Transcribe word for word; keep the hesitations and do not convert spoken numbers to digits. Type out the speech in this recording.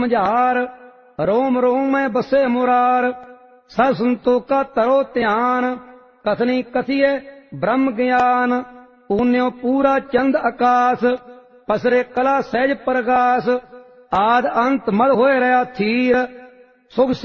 मझार रोम रोम में बसे मुरार सर संतोखा तरो ध्यान कथनी कथिए ब्रह्म ज्ञान ऊन्यो पूरा चंद आकाश पसरे कला सहज प्रकाश आद अंत मद होए रहा थीर सुख